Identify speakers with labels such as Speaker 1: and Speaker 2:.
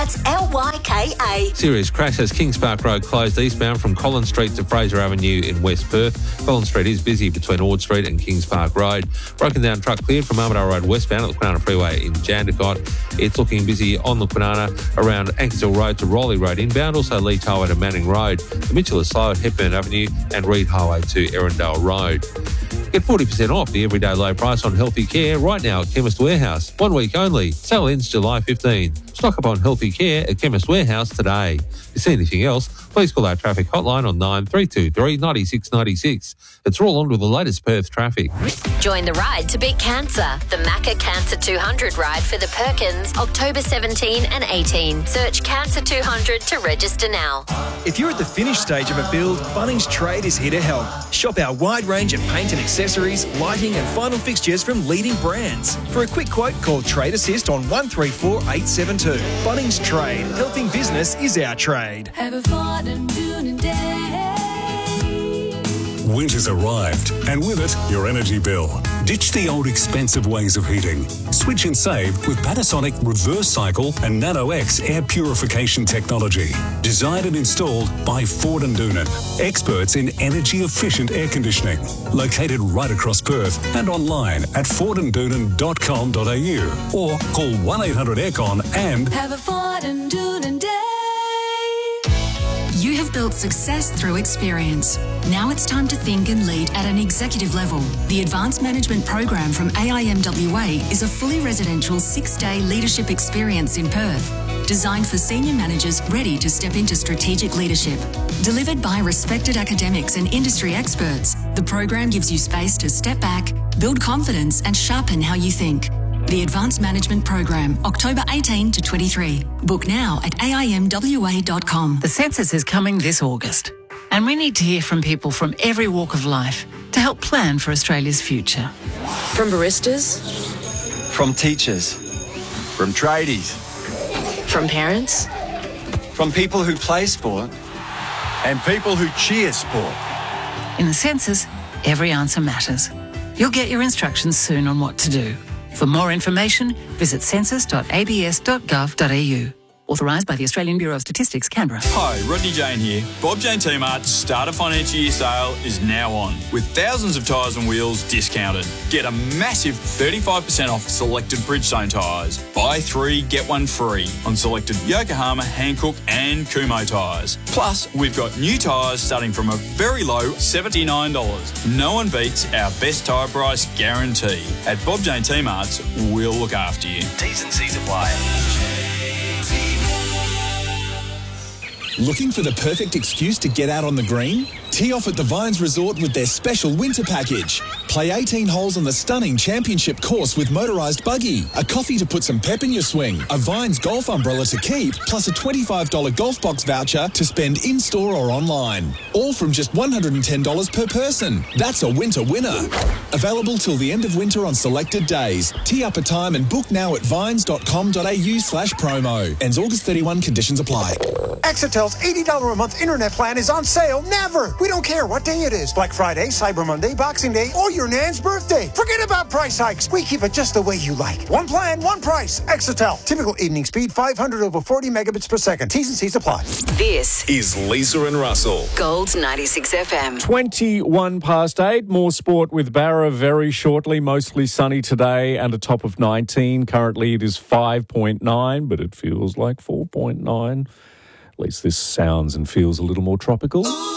Speaker 1: That's Lyka.
Speaker 2: Serious crash as Kings Park Road closed eastbound from Collins Street to Fraser Avenue in West Perth. Collins Street is busy between Ord Street and Kings Park Road. Broken down truck cleared from Armadale Road westbound at the Kwinana Freeway in Jandakot. It's looking busy on the Kwinana around Ankersville Road to Rowley Road inbound, also Leach Highway to Manning Road. The Mitchell is slow at Hepburn Avenue and Reed Highway to Erindale Road. Get 40% off the everyday low price on healthy care right now at Chemist Warehouse. 1 week only. Sale ends July 15. Stock up on healthy care at Chemist Warehouse today. If you see anything else, please call our traffic hotline on 9323 96 96. It's all on with the latest Perth traffic.
Speaker 1: Join the ride to beat cancer. The Macca Cancer 200 ride for the Perkins, October 17 and 18. Search Cancer 200 to register now.
Speaker 3: If you're at the finish stage of a build, Bunnings Trade is here to help. Shop our wide range of paint and accessories, lighting and final fixtures from leading brands. For a quick quote, call Trade Assist on 134 872. Bunnings Trade. Helping business is our trade.
Speaker 4: Have a fun and Doonan day.
Speaker 5: Winter's arrived, and with it, your energy bill. Ditch the old expensive ways of heating. Switch and save with Panasonic Reverse Cycle and Nano X air purification technology. Designed and installed by Ford and Doonan. Experts in energy-efficient air conditioning. Located right across Perth and online at fordanddoonan.com.au or call 1-800-AIRCON and
Speaker 4: Have a fun and Doonan day.
Speaker 6: You have built success through experience. Now it's time to think and lead at an executive level. The Advanced Management Program from AIMWA is a fully residential 6-day leadership experience in Perth, designed for senior managers ready to step into strategic leadership. Delivered by respected academics and industry experts, the program gives you space to step back, build confidence and sharpen how you think. The Advanced Management Program, October 18 to 23. Book now at aimwa.com.
Speaker 7: The census is coming this August, and we need to hear from people from every walk of life to help plan for Australia's future.
Speaker 8: From baristas,
Speaker 9: from teachers, from tradies,
Speaker 8: from parents,
Speaker 9: from people who play sport, and people who cheer sport.
Speaker 7: In the census, every answer matters. You'll get your instructions soon on what to do. For more information, visit census.abs.gov.au. Authorised by the Australian Bureau of Statistics, Canberra.
Speaker 10: Hi, Rodney Jane here. Bob Jane T-Mart's Starter Financial Year sale is now on, with thousands of tyres and wheels discounted. Get a massive 35% off selected Bridgestone tyres. Buy 3, get 1 free on selected Yokohama, Hankook and Kumho tyres. Plus, we've got new tyres starting from a very low $79. No one beats our best tyre price guarantee. At Bob Jane T-Mart's, we'll look after you.
Speaker 11: T's and C's apply.
Speaker 12: Looking for the perfect excuse to get out on the green? Tee off at the Vines Resort with their special winter package. Play 18 holes on the stunning championship course with motorised buggy, a coffee to put some pep in your swing, a Vines golf umbrella to keep, plus a $25 golf box voucher to spend in-store or online. All from just $110 per person. That's a winter winner. Available till the end of winter on selected days. Tee up a time and book now at vines.com.au/promo. Ends August 31, conditions apply.
Speaker 13: Exetel's $80 a month internet plan is on sale never. We don't care what day it is. Black Friday, Cyber Monday, Boxing Day, or your Nan's birthday. Forget about price hikes. We keep it just the way you like. One plan, one price. Exetel. Typical evening speed, 500 over 40 megabits per second. T's and C's apply.
Speaker 1: This
Speaker 5: is Lisa and Russell.
Speaker 1: Gold 96 FM.
Speaker 14: 21 past 8. More sport with Barra very shortly. Mostly sunny today and a top of 19. Currently it is 5.9, but it feels like 4.9. At least this sounds and feels a little more tropical.